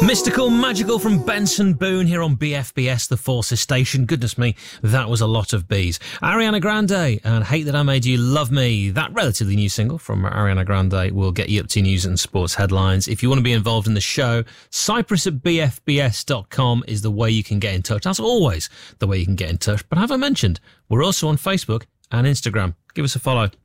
Mystical, magical from Benson Boone here on BFBS, the Forces Station. Goodness me, that was a lot of bees. Ariana Grande and Hate That I Made You Love Me. That relatively new single from Ariana Grande will get you up to news and sports headlines. If you want to be involved in the show, cyprus@bfbs.com is the way you can get in touch. That's always the way you can get in touch. But have I mentioned, we're also on Facebook and Instagram. Give us a follow.